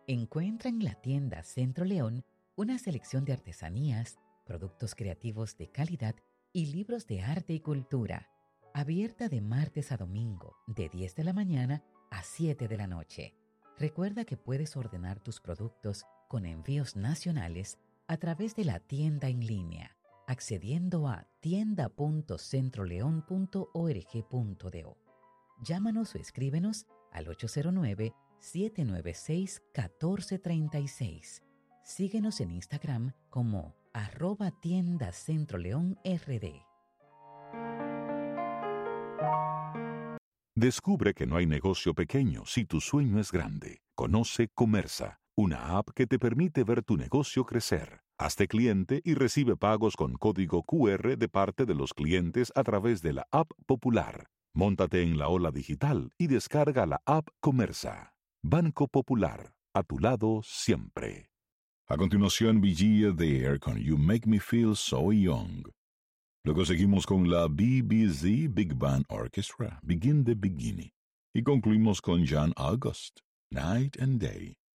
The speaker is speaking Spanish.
Encuentra en la tienda Centro León una selección de artesanías, productos creativos de calidad y libros de arte y cultura. Abierta de martes a domingo, de 10 de la mañana a 7 de la noche. Recuerda que puedes ordenar tus productos con envíos nacionales a través de la tienda en línea, accediendo a tienda.centroleon.org.do. Llámanos o escríbenos al 809-796-1436. Síguenos en Instagram como @tiendacentroleonrd. Descubre que no hay negocio pequeño si tu sueño es grande. Conoce Comersa, una app que te permite ver tu negocio crecer. Hazte cliente y recibe pagos con código QR de parte de los clientes a través de la app Popular. Móntate en la ola digital y descarga la app Comersa. Banco Popular, a tu lado siempre. A continuación, Vigia There con You Make Me Feel So Young. Luego seguimos con la BBC Big Band Orchestra, Begin the Beginning. Y concluimos con John August, Night and Day.